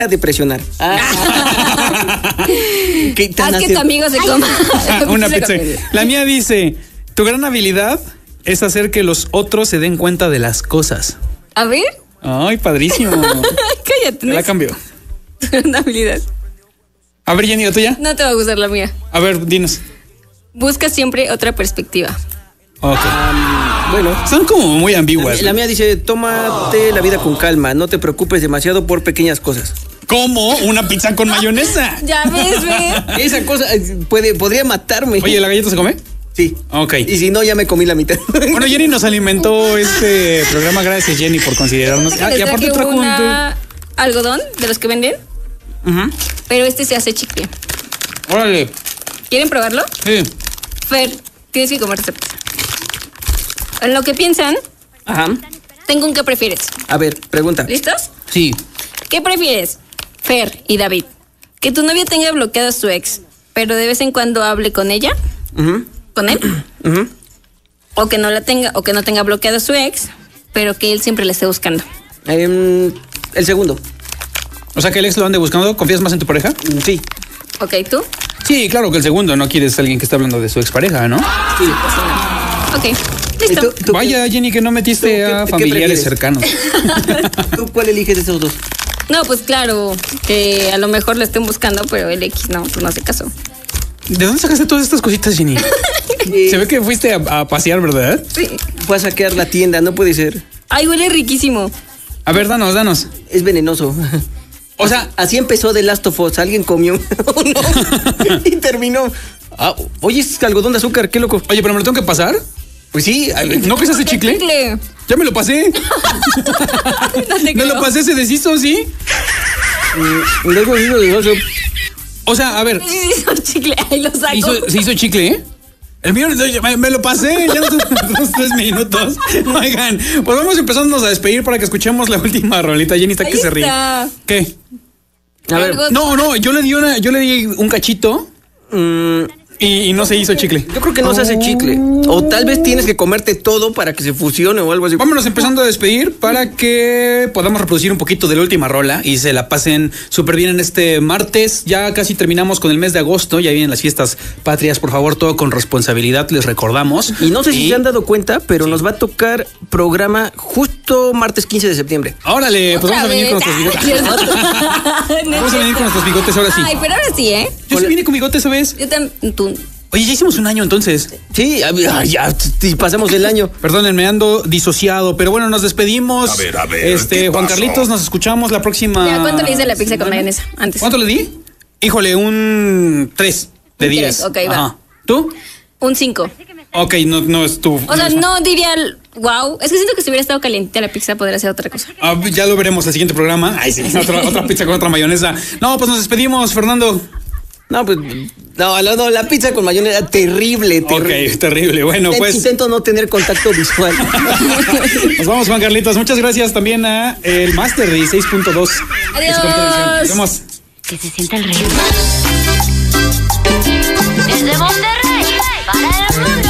de presionar. Haz que tu amigo se coma una pizza. La mía dice: tu gran habilidad es hacer que los otros se den cuenta de las cosas. A ver. Ay, padrísimo. Cállate. La cambió. Una habilidad. A ver, Jenny, ¿la tuya? No te va a gustar la mía. A ver, dinos. Busca siempre otra perspectiva. Ok. Bueno, son como muy ambiguas. La mía dice: tómate la vida con calma, no te preocupes demasiado por pequeñas cosas. ¿Cómo? ¿Una pizza con mayonesa? Ya ves, ve. Esa cosa podría matarme. Oye, ¿la galleta se come? Sí. Ok. Y si no, ya me comí la mitad. Bueno, Jenny nos alimentó este programa. Gracias, Jenny, por considerarnos. Y aparte trajo algodón de los que venden. Pero este se hace chicle. Órale. ¿Quieren probarlo? Sí. Fer, tienes que comer esta pizza. En lo que piensan, tengo un ¿qué prefieres? A ver, pregunta. ¿Listos? Sí. ¿Qué prefieres, Fer y David? ¿Que tu novia tenga bloqueado a su ex, pero de vez en cuando hable con ella? ¿Con él? ¿O que no la tenga, o que no tenga bloqueado a su ex, pero que él siempre le esté buscando? El segundo. O sea, que el ex lo ande buscando. ¿Confías más en tu pareja? Sí. Ok, ¿tú? Sí, claro que el segundo. No quieres a alguien que está hablando de su expareja, ¿no? Sí. Ok, listo. ¿Tú Vaya, Jenny, que no metiste a familiares cercanos. ¿Tú cuál eliges de esos dos? No, pues claro, que a lo mejor le estén buscando, pero el X no, pues no hace caso. ¿De dónde sacaste todas estas cositas, Jenny? Se ve que fuiste a pasear, ¿verdad? Sí. Fue a saquear la tienda, no puede ser. Ay, huele riquísimo. A ver, danos. Es venenoso. O sea, así empezó The Last of Us. Alguien comió y terminó. Oye, es algodón de azúcar, qué loco. Oye, pero me lo tengo que pasar. Pues sí. ¿No que se hace chicle? Ya me lo pasé. Me lo pasé, se deshizo, ¿sí? Luego hizo. O sea, a ver. Sí, hizo chicle, ahí lo saco. Se hizo chicle, ¿eh? El mío me lo pasé ya unos 3 minutos. Oigan, pues vamos empezándonos a despedir para que escuchemos la última rolita. Jenny está que se ríe. ¿Qué? A ver. No, yo le di un cachito. Y no se hizo chicle. Yo creo que no se hace chicle. O tal vez tienes que comerte todo para que se fusione o algo así. Vámonos empezando a despedir para que podamos reproducir un poquito de la última rola y se la pasen súper bien en este martes. Ya casi terminamos con el mes de agosto. Ya vienen las fiestas patrias. Por favor, todo con responsabilidad, les recordamos. Y no sé si se han dado cuenta, pero nos va a tocar programa justo martes 15 de septiembre. Órale, pues vamos a venir con nuestros bigotes. Vamos a venir con nuestros bigotes ahora sí. Ay, pero ahora sí, ¿eh? Yo sí vine con bigotes, ¿sabes? Yo también. Tú. Oye, ya hicimos un año entonces. Sí, ya pasamos el año. Perdónenme, ando disociado, pero bueno, nos despedimos. A ver. Juan Carlitos, nos escuchamos la próxima. Ya, ¿cuánto le hice la pizza con mayonesa antes? ¿Cuánto le di? Híjole, un 3 de 10. Ok, va. ¿Tú? Un 5. Ok, no es tu. O sea, no diría, wow. Es que siento que si hubiera estado caliente la pizza podría ser otra cosa. Ya lo veremos el siguiente programa. Ay, sí, otra pizza con otra mayonesa. No, pues nos despedimos, Fernando. No, pues. No, la pizza con mayonesa, terrible. Ok, terrible. Bueno, pues. Intento no tener contacto visual. Nos vamos, Juan Carlitos. Muchas gracias también a el Máster de 16.2. Adiós. Nos vemos. Que se sienta el ritmo. Desde Monterrey, para el mundo.